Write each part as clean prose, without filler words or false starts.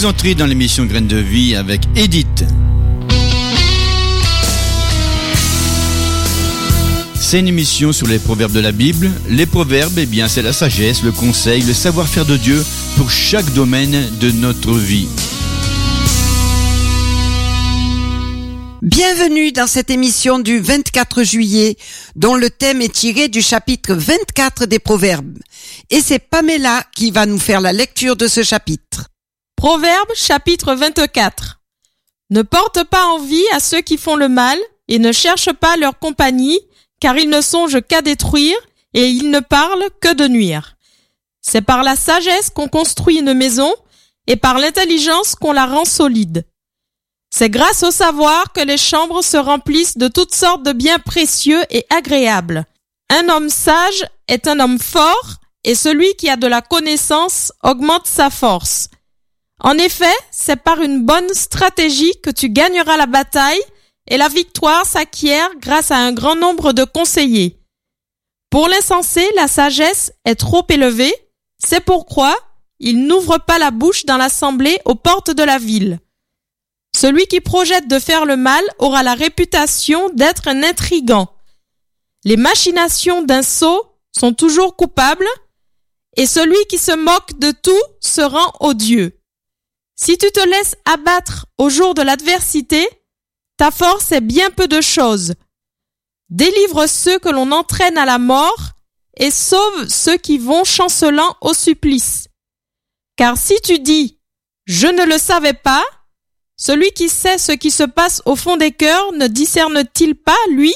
Vous entrez dans l'émission Graines de Vie avec Edith. C'est une émission sur les proverbes de la Bible. Les proverbes, c'est la sagesse, le conseil, le savoir-faire de Dieu pour chaque domaine de notre vie. Bienvenue dans cette émission du 24 juillet, dont le thème est tiré du chapitre 24 des Proverbes. Et c'est Pamela qui va nous faire la lecture de ce chapitre. Proverbes chapitre 24. Ne porte pas envie à ceux qui font le mal et ne cherche pas leur compagnie, car ils ne songent qu'à détruire et ils ne parlent que de nuire. C'est par la sagesse qu'on construit une maison et par l'intelligence qu'on la rend solide. C'est grâce au savoir que les chambres se remplissent de toutes sortes de biens précieux et agréables. Un homme sage est un homme fort et celui qui a de la connaissance augmente sa force. En effet, c'est par une bonne stratégie que tu gagneras la bataille et la victoire s'acquiert grâce à un grand nombre de conseillers. Pour l'insensé, la sagesse est trop élevée, c'est pourquoi il n'ouvre pas la bouche dans l'assemblée aux portes de la ville. Celui qui projette de faire le mal aura la réputation d'être un intrigant. Les machinations d'un sot sont toujours coupables, et celui qui se moque de tout se rend odieux. Si tu te laisses abattre au jour de l'adversité, ta force est bien peu de choses. Délivre ceux que l'on entraîne à la mort et sauve ceux qui vont chancelant au supplice. Car si tu dis « Je ne le savais pas », celui qui sait ce qui se passe au fond des cœurs ne discerne-t-il pas, lui?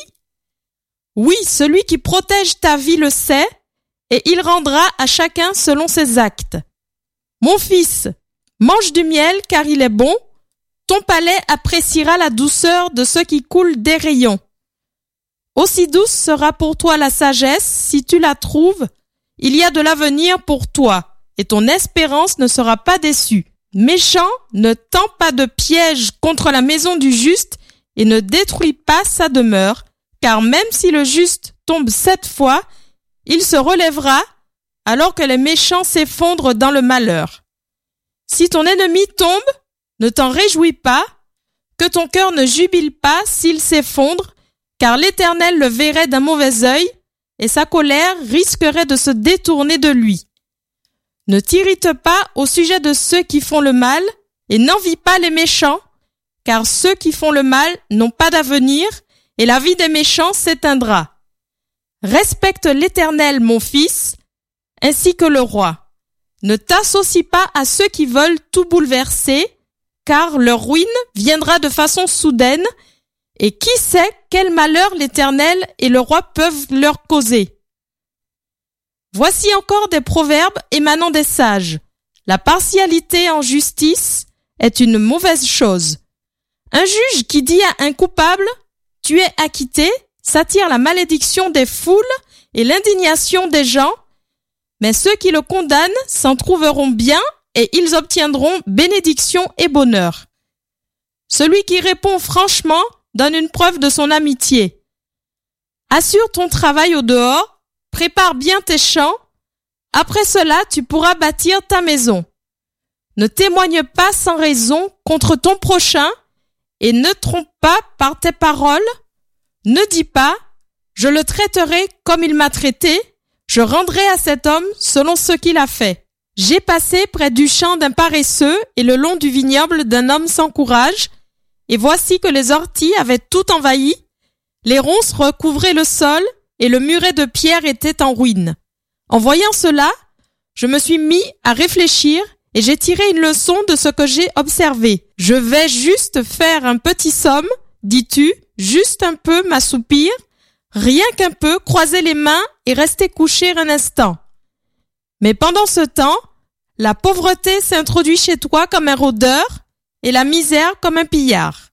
Oui, celui qui protège ta vie le sait, et il rendra à chacun selon ses actes. Mon fils, mange du miel car il est bon, ton palais appréciera la douceur de ce qui coule des rayons. Aussi douce sera pour toi la sagesse, si tu la trouves, il y a de l'avenir pour toi, et ton espérance ne sera pas déçue. Méchant, ne tend pas de piège contre la maison du juste et ne détruis pas sa demeure, car même si le juste tombe 7 fois, il se relèvera alors que les méchants s'effondrent dans le malheur. Si ton ennemi tombe, ne t'en réjouis pas, que ton cœur ne jubile pas s'il s'effondre, car l'Éternel le verrait d'un mauvais œil et sa colère risquerait de se détourner de lui. Ne t'irrite pas au sujet de ceux qui font le mal et n'envie pas les méchants, car ceux qui font le mal n'ont pas d'avenir et la vie des méchants s'éteindra. Respecte l'Éternel, mon fils, ainsi que le roi. Ne t'associe pas à ceux qui veulent tout bouleverser, car leur ruine viendra de façon soudaine, et qui sait quel malheur l'Éternel et le roi peuvent leur causer. Voici encore des proverbes émanant des sages. La partialité en justice est une mauvaise chose. Un juge qui dit à un coupable « Tu es acquitté » s'attire la malédiction des foules et l'indignation des gens, mais ceux qui le condamnent s'en trouveront bien et ils obtiendront bénédiction et bonheur. Celui qui répond franchement donne une preuve de son amitié. Assure ton travail au dehors, prépare bien tes champs, après cela tu pourras bâtir ta maison. Ne témoigne pas sans raison contre ton prochain et ne trompe pas par tes paroles. Ne dis pas « Je le traiterai comme il m'a traité, je rendrai à cet homme selon ce qu'il a fait. » J'ai passé près du champ d'un paresseux et le long du vignoble d'un homme sans courage, et voici que les orties avaient tout envahi, les ronces recouvraient le sol, et le muret de pierre était en ruine. En voyant cela, je me suis mis à réfléchir et j'ai tiré une leçon de ce que j'ai observé. Je vais juste faire un petit somme, dis-tu, juste un peu m'assoupir, rien qu'un peu croiser les mains et rester couché un instant. Mais pendant ce temps, la pauvreté s'introduit chez toi comme un rôdeur et la misère comme un pillard.